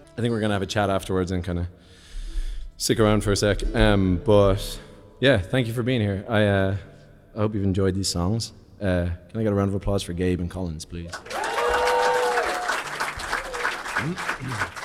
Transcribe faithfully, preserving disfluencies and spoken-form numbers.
I think we're gonna have a chat afterwards and kind of stick around for a sec. Um, but yeah, thank you for being here. I uh, I hope you've enjoyed these songs. Uh, can I get a round of applause for Gabe and Collins, please?